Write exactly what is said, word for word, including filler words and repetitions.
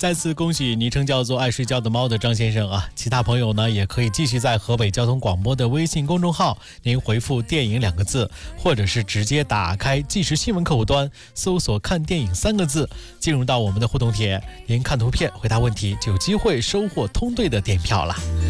再次恭喜昵称叫做爱睡觉的猫的张先生啊！其他朋友呢也可以继续在河北交通广播的微信公众号，您回复电影两个字，或者是直接打开即时新闻客户端，搜索看电影三个字，进入到我们的互动帖，您看图片回答问题就有机会收获通兑的电影票了。